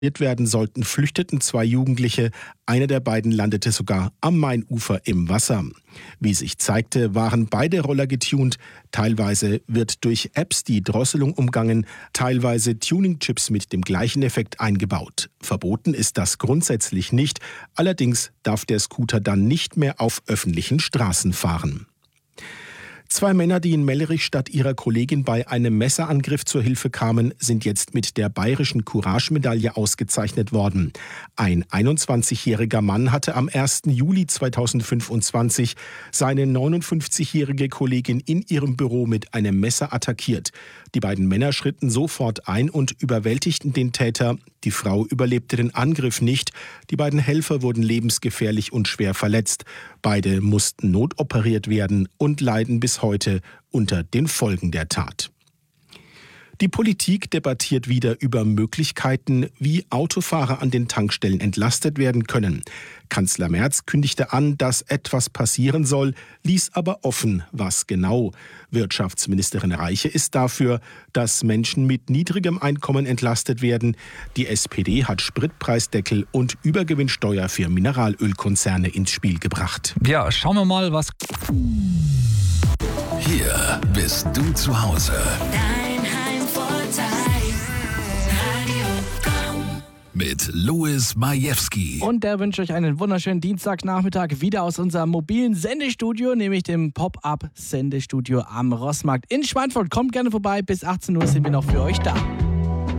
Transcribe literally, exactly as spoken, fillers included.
werden sollten, flüchteten zwei Jugendliche. Einer der beiden landete sogar am Mainufer im Wasser. Wie sich zeigte, waren beide Roller getunt. Teilweise wird durch Apps die Drosselung umgangen, teilweise Tuning-Chips mit dem gleichen Effekt eingebaut. Verboten ist das grundsätzlich nicht. Allerdings darf der Scooter dann nicht mehr auf öffentlichen Straßen fahren. Zwei Männer, die in Mellerich statt ihrer Kollegin bei einem Messerangriff zur Hilfe kamen, sind jetzt mit der bayerischen Courage-Medaille ausgezeichnet worden. Ein einundzwanzigjähriger Mann hatte am ersten Juli zweitausendfünfundzwanzig seine neunundfünfzigjährige Kollegin in ihrem Büro mit einem Messer attackiert. Die beiden Männer schritten sofort ein und überwältigten den Täter. Die Frau überlebte den Angriff nicht. Die beiden Helfer wurden lebensgefährlich und schwer verletzt. Beide mussten notoperiert werden und leiden bis heute unter den Folgen der Tat. Die Politik debattiert wieder über Möglichkeiten, wie Autofahrer an den Tankstellen entlastet werden können. Kanzler Merz kündigte an, dass etwas passieren soll, ließ aber offen, was genau. Wirtschaftsministerin Reiche ist dafür, dass Menschen mit niedrigem Einkommen entlastet werden. Die S P D hat Spritpreisdeckel und Übergewinnsteuer für Mineralölkonzerne ins Spiel gebracht. Ja, schauen wir mal, was... Hier bist du zu Hause. Mit Louis Majewski. Und der wünscht euch einen wunderschönen Dienstagnachmittag wieder aus unserem mobilen Sendestudio, nämlich dem Pop-Up-Sendestudio am Rossmarkt in Schweinfurt. Kommt gerne vorbei, bis achtzehn Uhr sind wir noch für euch da.